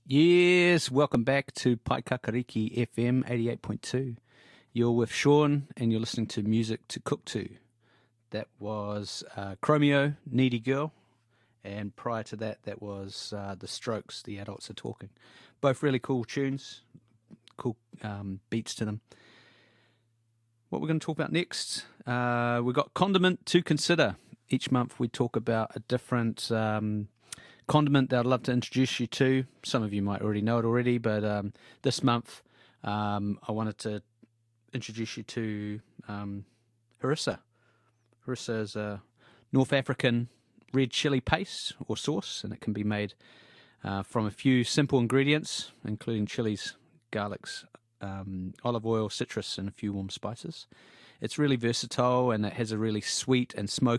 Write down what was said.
Yes, welcome back to Paikakariki FM 88.2. You're with Sean and you're listening to Music to Cook To. That was Chromeo, Needy Girl, and prior to that, that was The Strokes, The Adults Are Talking. Both really cool tunes, cool beats to them. What we're going to talk about next, we've got Condiment to Consider. Each month we talk about a different condiment that I'd love to introduce you to. Some of you might already know it already, but this month I wanted to introduce you to harissa. Harissa is a North African red chili paste or sauce, and it can be made from a few simple ingredients, including chilies, garlics, olive oil, citrus, and a few warm spices. It's really versatile, and it has a really sweet and smoky